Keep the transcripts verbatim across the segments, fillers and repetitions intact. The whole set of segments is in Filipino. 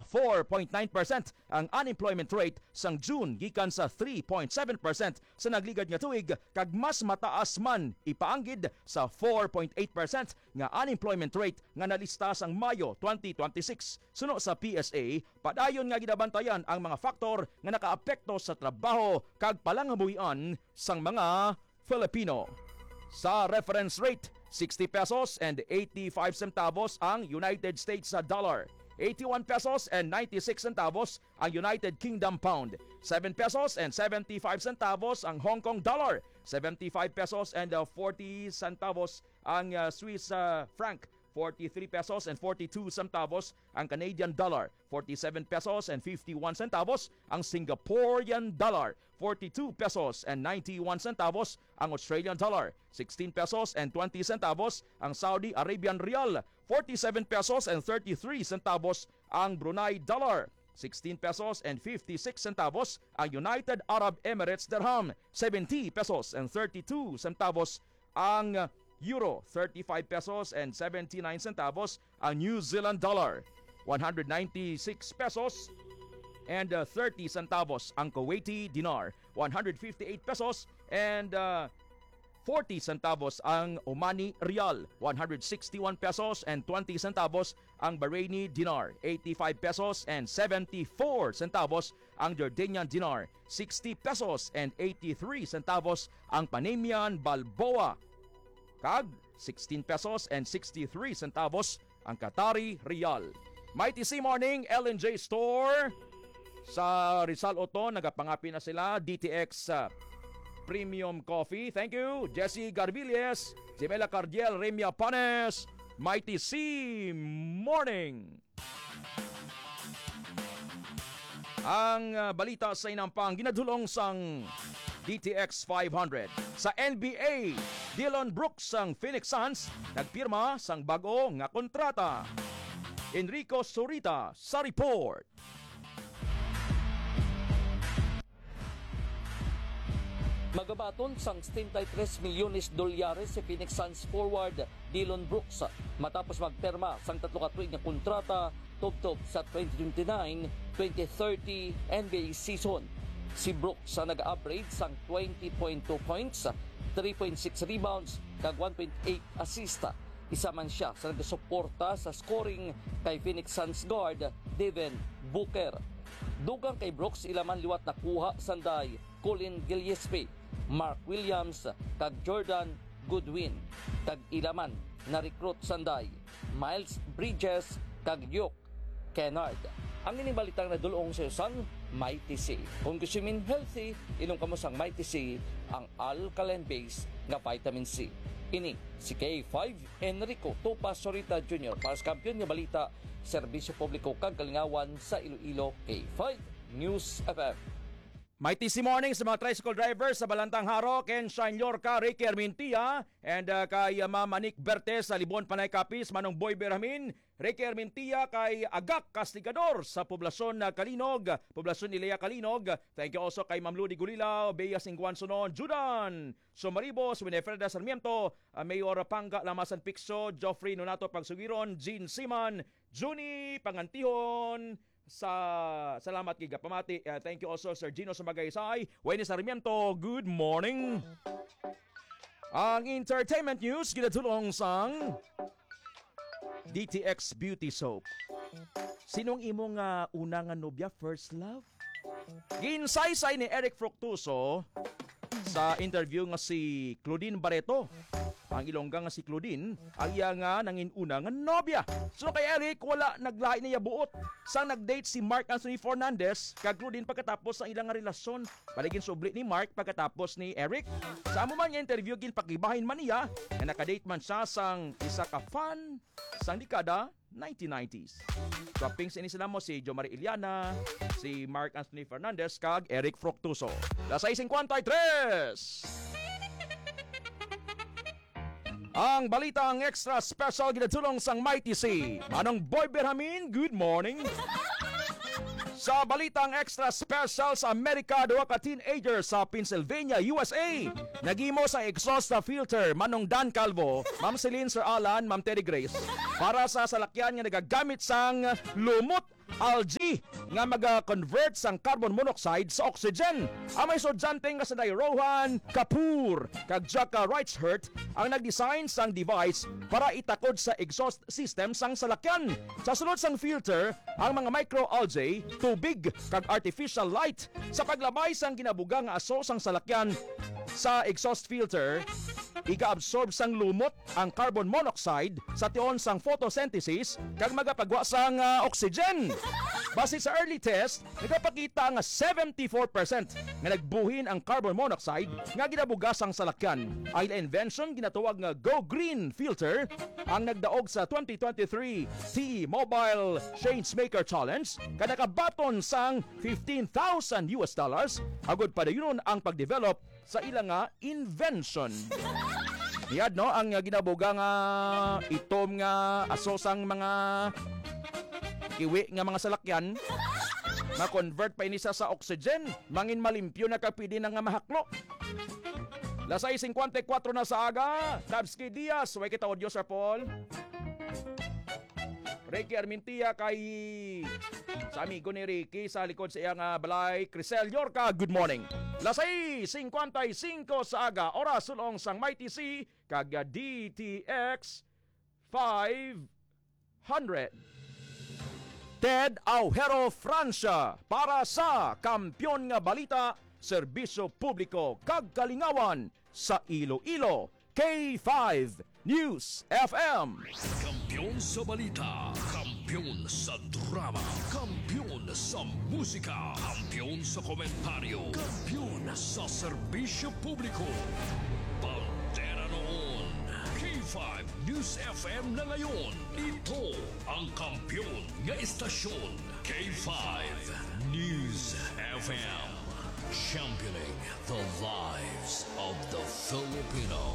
four point nine percent ang unemployment rate sang June gikan sa three point seven percent sa nagligad nga tuig kag mas mataas man ipaanggid sa four point eight percent nga unemployment rate nga nalista sang Mayo twenty twenty-six. Suno sa P S A, padayon nga ginabantayan ang mga faktor nga nakaapekto sa trabaho kag palangamuyan sang mga Filipino. Sa reference rate, sixty pesos and eighty-five centavos ang United States dollar. eighty-one pesos and ninety-six centavos ang United Kingdom pound. seven pesos and seventy-five centavos ang Hong Kong dollar. seventy-five pesos and uh, forty centavos ang uh, Swiss uh, franc. forty-three pesos and forty-two centavos ang Canadian dollar. forty-seven pesos and fifty-one centavos ang Singaporean dollar. forty-two pesos and ninety-one centavos ang Australian dollar. sixteen pesos and twenty centavos ang Saudi Arabian rial. forty-seven pesos and thirty-three centavos ang Brunei dollar. sixteen pesos and fifty-six centavos ang United Arab Emirates dirham. seventy pesos and thirty-two centavos ang Euro. thirty-five pesos and seventy-nine centavos ang New Zealand dollar. one hundred ninety-six pesos and uh, thirty centavos ang Kuwaiti dinar. one hundred fifty-eight pesos and uh, forty centavos ang Omani rial. one hundred sixty-one pesos and twenty centavos ang Bahraini dinar. eighty-five pesos and seventy-four centavos ang Jordanian dinar. sixty pesos and eighty-three centavos ang Panamanian balboa. Kag sixteen pesos and sixty-three centavos ang Qatari Riyal. Mighty C Morning, L and J Store. Sa Rizal Oto, nagapangapi na sila. D T X uh, Premium Coffee. Thank you. Jesse Garbilles, Jemela Cardiel, Remia Panes. Mighty C Morning. Ang uh, balita sa inampang ginadulong sang D T X five hundred. Sa N B A, Dillon Brooks sang Phoenix Suns nagpirma sang bago nga kontrata. Enrico Zurita sa report. Magabaton sang seventy-three milyones dolyares si Phoenix Suns forward Dillon Brooks matapos magpirma sang tatlo ka tuig nga kontrata tubtob sa twenty twenty-nine twenty thirty N B A season. Si Brooks sa nag-average sang twenty point two points, three point six rebounds, kag one point eight assist. Isa man siya sa nagsuporta sa scoring kay Phoenix Suns guard Devin Booker. Dugang kay Brooks ilaman liwat nakuha sanday Colin Gillespie, Mark Williams, kag Jordan Goodwin. Kag ilaman na recruit sanday Miles Bridges kag Duke Kennard. Ang ining balitang nadulong sa isang Mighty C. Kung gusto min healthy, inom kamo sang Mighty C, ang alkaline base nga vitamin C. Ini si K five Enrico Topas Sorita Junior para sa kampiyon nga balita, serbisyo publiko kag kalingawan sa Iloilo. K five News F M. Mighty C Morning sa mga tricycle drivers sa Balantang Haro, Ken Shine Yorka, Ricky Armintia, and uh, kay uh, Mama Nick Bertes sa Libon Panay Kapis, Manong Boy Berhamin, Ricky Armintia kay Agak Castigador sa poblasyon na Kalinog, poblasyon ni Lea Kalinog. Thank you also kay Ma'am Ludi Gulilao, Bea Singguan Sunon, Judan Sumaribos, Winifreda Sarmiento, uh, Mayor Panga Lamasan Pixo, Joffrey Nonato Pagsugiron, Jean Siman, Juni Pangantihon, sa salamat giga pamati. Uh, thank you also Sir Gino Sumagaysay, Wayne Sarmiento, good morning. Ang entertainment news ginatulong sang D T X Beauty Soap. Sinong imong uh, unang nobya, first love? Ginsaysay ni Eric Fructuoso sa interview nga si Claudine Barreto. Ang Ilongga nga si Claudine, ang iya nga nangin una nga nobya. So kay Eric, wala naglahi niya buot. Sang nagdate si Mark Anthony Fernandez kag Claudine pagkatapos ang ilang nga relasyon. Paligin subli ni Mark pagkatapos ni Eric. Sa amo man nga interview, ginpakibahin man niya na nakadate man siya sang isa ka fan sang dekada nineteen nineties. Dropping sa ini sila mo si Jo Marie Iliana, si Mark Anthony Fernandez kag Eric Fructuoso. Las seis fifty-tres. Ang balitang extra special ginatulong sang Mighty C. Manong Boy Berhamin, good morning. Sa balitang extra special sa Amerika, duwa ka teenager sa Pennsylvania, U S A. Nagimo sa exhaust na filter, Manong Dan Calvo, Ma'am Celine, Sir Alan, Ma'am Teddy Grace, para sa salakyan nga nagagamit sang lumot algae nga maga-convert sang carbon monoxide sa oxygen. Ang may sudyante nga sa Rohan Kapoor kag Jaka Reichert ang nag-design sang device para itakod sa exhaust system sang salakyan. Sa sulod sang filter, ang mga microalgae, tubig kag artificial light sa paglabay sang ginabuga nga aso sang salakyan sa exhaust filter, iga-absorb sang lumot ang carbon monoxide sa tion sang photosynthesis kag magapagwa sang uh, oxygen. Base sa early test, nagapakita nga seventy-four percent nga nagbuhin ang carbon monoxide nga ginabuga sang salakyan. Ang invention ginatawag nga Go Green Filter ang nagdaog sa twenty twenty-three T-Mobile Changemaker Challenge kada nakabaton sang fifteen thousand U S dollars agud padayon ang pagdevelop sa ilang nga invention. Niyad no ang uh, ginabuga nga itom nga asosang mga kiwi nga mga salakyan na-convert pa inisa sa oxygen, mangin malimpyo na kapidi na nga mahaklo. Lasay fifty-four na sa aga, Tabsky Diaz, way kita audio Sir Paul. Ricky Armintia kay sa amigo ni Ricky sa likod sa iyang uh, balay, Crisel Yorca, good morning. Lasay fifty-five sa aga, oras sulong sang Mighty C kag D T X five hundred. Ted Aujero Francia para sa Kampiyon nga Balita, Serbisyo Publiko kag Kalingawan sa Iloilo, K five News F M. Kampiyon sa balita, kampiyon sa drama, kampiyon sa musika, kampiyon sa komentaryo, kampiyon sa serbisyo publiko. Pantera noon, K five News F M na ngayon. Ito ang kampiyon nga istasyon, K five News F M. Championing the lives of the Filipino.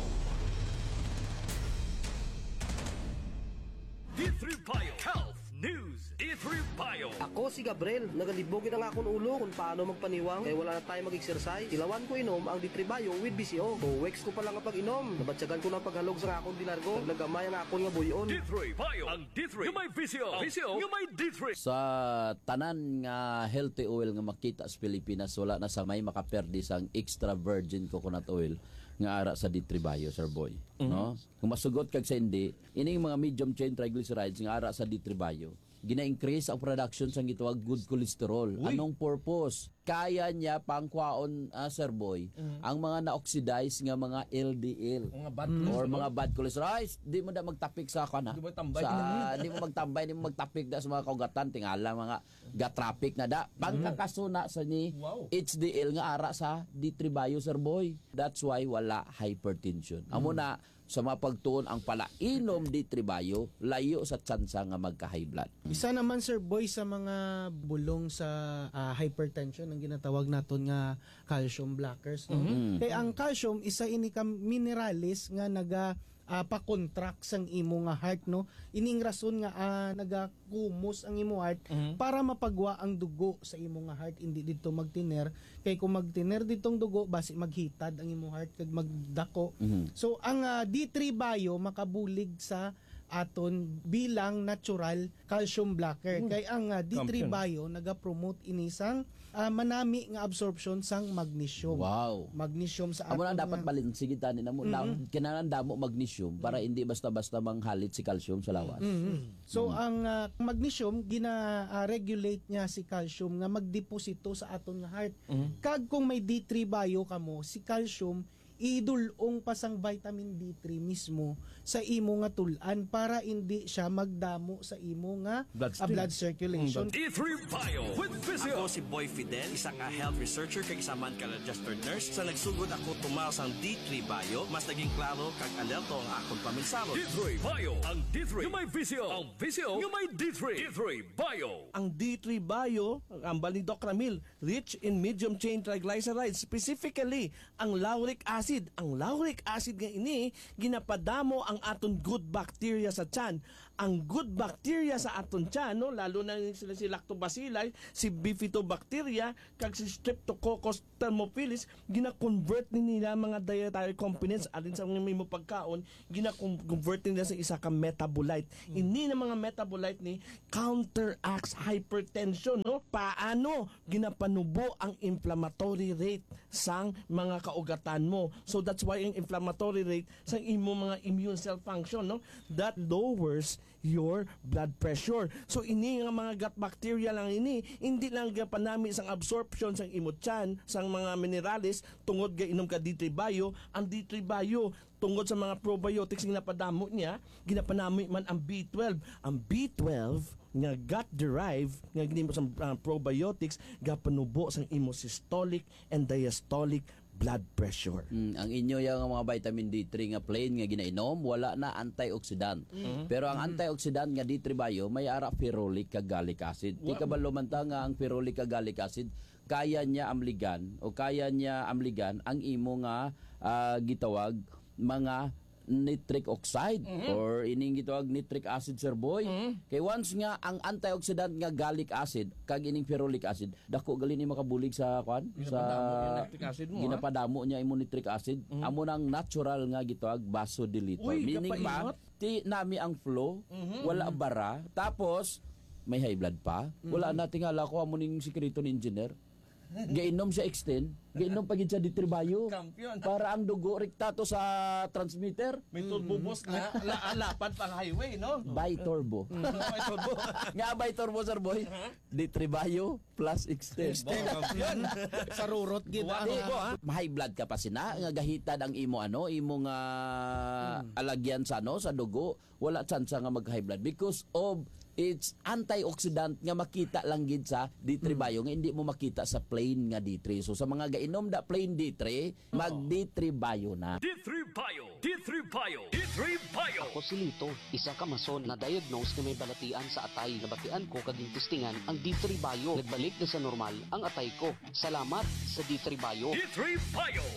D three Bio Health News. D three Bio. Ako si Gabriel, nagalibogin ang akong ulo kung paano magpaniwang kaya wala na tayo mag-exercise. Ilawan ko inom ang D three Bio with B C O. O weeks ko pa lang ang pag-inom. Nabatsagan ko ng paghalog sa akong dilargo. Naglagamay ang akong nga buyon. D three Bio. Ang D three. Yung may V C O. V C O. Yung may D three. Sa tanan nga healthy oil nga makita sa Pilipinas, wala na sa may makaperdi sang extra virgin coconut oil nga ara sa D three Bio, Sir Boy. Mm-hmm. No? Kung masugot kag sa hindi, ining mga medium chain triglycerides nga ara sa D three Bio, gina-increase ang production sang gitawag good cholesterol. Uy. Anong purpose? Kaya niya pangkwaon, uh, Sir Boy, mm-hmm. ang mga na-oxidize nga mga L D L mga bad mm-hmm. or mga bad cholesterol. Ay, di mo na magtapik sa kana. Di mo tambay. Sa, di mo magtambay, di mo magtapik da sa mga kaugatan, tingala mga ga-traffic na da. Pagkakasuna sa ni wow. H D L nga ara sa D three Bio, Sir Boy. That's why wala hypertension. Mm-hmm. Amo na sa mapagtuon ang palainom D three Bio, layo sa tsansa nga magka-high blood. Isa naman, Sir Boy, sa mga bulong sa uh, hypertension ang ginatawag naton nga calcium blockers. No? Mm-hmm. Kaya ang calcium, isa ini ka mineralis nga naga uh, pa-contract sang imo nga heart. No? Ining rason nga uh, naga-kumos ang imo heart mm-hmm. para mapagwa ang dugo sa imo nga heart. Hindi dito magtiner. Kaya kung magtiner ditong dugo, basi maghitad ang imo heart kag magdako. Mm-hmm. So ang uh, D three Bio makabulig sa aton bilang natural calcium blocker. Mm. Kaya ang uh, D three Bio naga-promote inisang uh, manami nga absorption sang magnesium. Wow. Magnesium sa aton. Amo na dapat nga balansigitan ni namo. Mm-hmm. Kinahanglan damo magnesium para mm-hmm. hindi basta-basta manghalit si calcium sa lawas. Mm-hmm. So mm-hmm. ang uh, magnesium gina-regulate uh, niya si calcium nga magdeposito sa aton nga heart. Mm-hmm. Kag kung may D three Bio kamo, si calcium idulong pasang vitamin D three mismo sa imo nga tulan para hindi siya magdamo sa imo nga blood, uh, blood circulation. D three Bio with Physio. Ako si Boy Fidel, isa ka health researcher kag isa man ka registered nurse. Sa nagsugod ako tumaw sang D three Bio, mas naging klaro kag alerto ang akong paminsaro. D three Bio, ang D three yung may Physio, ang Physio yung may D three. D three Bio. Ang D three Bio, ang ambal ni Doc Ramil, rich in medium chain triglycerides, specifically ang lauric acid. Ang lauric acid nga ini ginapadamo ang aton good bacteria sa tiyan. ang good bacteria sa aton tiyan, no, lalo na sila si Lactobacilli, si Bifidobacteria, kag si Streptococcus thermophilus, gina-convert ni nila mga dietary components alin sa mga may mo pagkaon, gina-convert nila sa isa ka metabolite. Mm. Ini na mga metabolite ni counteracts hypertension, no? Paano ginapanubo ang inflammatory rate sang mga kaugatan mo. So that's why ang inflammatory rate sa imo mga immune cell function, no, that lowers your blood pressure. So ini nga mga gut bacteria lang ini, hindi lang gapanami sang absorption sang imo tiyan sang mga minerales tungod ga inom ka D three Bio. Ang D three Bio tungod sa mga probiotics nga napadamo niya, ginapanami man ang B twelve. Ang B twelve nga gut derived nga ginimo sa uh, probiotics gapanubo sang imo systolic and diastolic blood pressure. Mm, ang inyo yung mga vitamin D three nga plain nga ginainom, wala na antioxidant. Mm-hmm. Pero ang antioxidant nga D three Bio may ara ferulic kag gallic acid. Di ka ba lumanta nga ang ferulic kag gallic acid kaya niya amligan o kaya niya amligan ang imo nga uh, gitawag mga nitric oxide mm-hmm. or ining gitawag nitric acid, sir boy. Mm-hmm. Kay once nga ang antioxidant nga gallic acid kag ining ferulic acid dako gali ni makabulig sa kwan sa acid mo, ginapadamo niya imo nitric acid mm-hmm. amo nang natural nga gitawag vasodilator. Uy, meaning pa ti nami ang flow mm-hmm. wala bara tapos may high blood pa mm-hmm. wala na tingala ko amo ning sikreto ni engineer. Gainom siya extend, gainom pagid siya D three Bio. Kampiyon. Para ang dugo rekta to sa transmitter. May turbo boost na lapad pang highway, no? By turbo. By turbo. Nga by turbo, sir boy. D three Bio plus extend. Kampiyon. Sa rurot gid Buwan ang mo, ha? High blood ka pa sina nga gahitan ang imo ano, imo nga alagyan sa ano sa dugo, wala tsansa nga mag high blood because of it's antioxidant nga makita lang gid sa D three Bio nga hindi mo makita sa plain nga D three. So sa mga gainom da plain D three, mag D three Bio na. D three Bio, D three Bio, D three Bio. Ako si Lito, isa ka mason na diagnose nga may balatian sa atay. Nabatian ko kaging testingan ang D three Bio. Nagbalik na sa normal ang atay ko. Salamat sa D three Bio. D three Bio.